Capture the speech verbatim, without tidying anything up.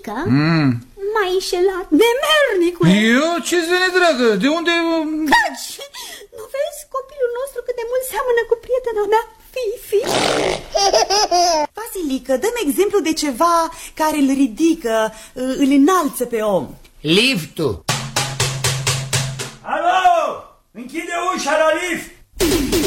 Vasilica, mm. m-ai înșelat, nemernicule. Eu? Ce-ți vine, dragă? De unde... Căci, nu vezi copilul nostru cât de mult seamănă cu prietena mea, Fifi? Vasilica, dă-mi exemplu de ceva care îl ridică, îl înalță pe om. Liftul. Alo! Închide ușa la lift!